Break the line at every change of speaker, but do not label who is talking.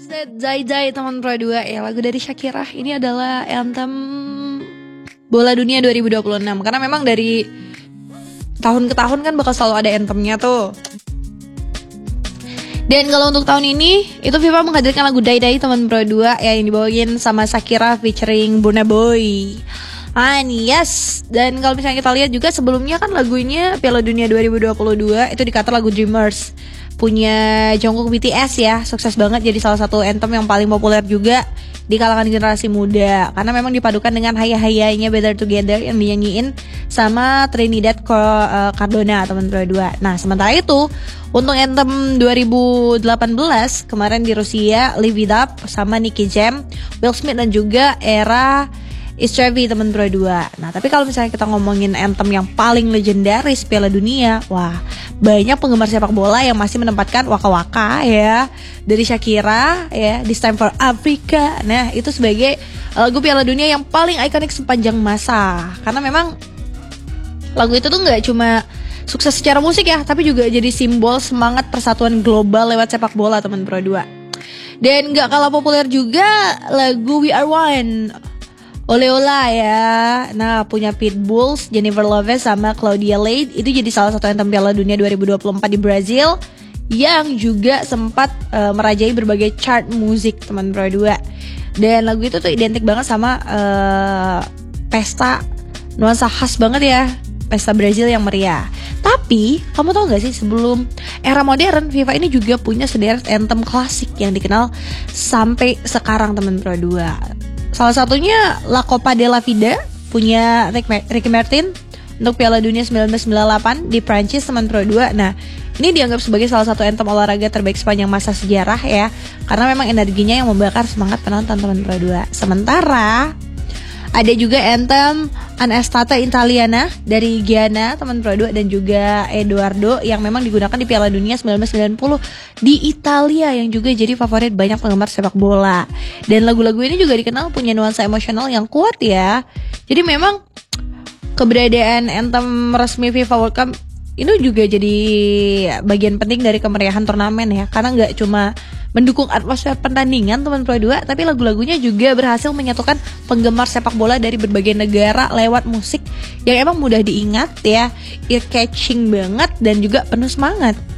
Zai Zai teman Pro 2 ya, lagu dari Shakira. Ini adalah anthem Bola Dunia 2026. Karena memang dari tahun ke tahun kan bakal selalu ada anthemnya tuh. Dan kalau untuk tahun ini itu FIFA menghadirkan lagu Dai Dai teman Pro 2 ya, yang dibawain sama Shakira featuring Burna Boy. Yes. Dan kalau misalnya kita lihat juga sebelumnya kan lagunya Piala Dunia 2022 itu dikata lagu Dreamers punya Jungkook BTS ya, sukses banget jadi salah satu anthem yang paling populer juga di kalangan generasi muda karena memang dipadukan dengan haya-hayanya Better Together yang dinyanyiin sama Trinidad Cardona teman Pro 2. Nah, sementara itu untuk anthem 2018 kemarin di Rusia, Live It Up sama Nicky Jam, Will Smith dan juga era It's Trevi teman Pro 2. Nah, tapi kalau misalnya kita ngomongin anthem yang paling legendaris Piala Dunia, wah, banyak penggemar sepak bola yang masih menempatkan Waka Waka ya dari Shakira ya, This Time for Africa. Nah, itu sebagai lagu Piala Dunia yang paling ikonik sepanjang masa. Karena memang lagu itu tuh nggak cuma sukses secara musik ya, tapi juga jadi simbol semangat persatuan global lewat sepak bola teman Pro 2. Dan nggak kalah populer juga lagu We Are One, Ole Ola ya. Nah, punya Pitbulls, Jennifer Lopez sama Claudia Leigh. Itu jadi salah satu anthem Piala Dunia 2024 di Brazil yang juga sempat merajai berbagai chart musik teman Pro 2. Dan lagu itu tuh identik banget sama pesta nuansa khas banget ya, pesta Brazil yang meriah. Tapi kamu tahu gak sih, sebelum era modern FIFA ini juga punya sederet anthem klasik yang dikenal sampai sekarang teman Pro 2. Salah satunya La Copa de la Vida punya Ricky Martin untuk Piala Dunia 1998 di Prancis teman Pro 2. Nah, ini dianggap sebagai salah satu anthem olahraga terbaik sepanjang masa sejarah ya, karena memang energinya yang membakar semangat penonton teman Pro 2. Sementara ada juga anthem Un'Estate Italiana dari Gianna teman Pro 2 dan juga Edoardo yang memang digunakan di Piala Dunia 1990 di Italia yang juga jadi favorit banyak penggemar sepak bola. Dan lagu-lagu ini juga dikenal punya nuansa emosional yang kuat ya. Jadi memang keberadaan anthem resmi FIFA World Cup ini juga jadi bagian penting dari kemeriahan turnamen ya, karena nggak cuma mendukung atmosfer pertandingan teman Pro 2, tapi lagu-lagunya juga berhasil menyatukan penggemar sepak bola dari berbagai negara lewat musik yang emang mudah diingat ya, ear catching banget dan juga penuh semangat.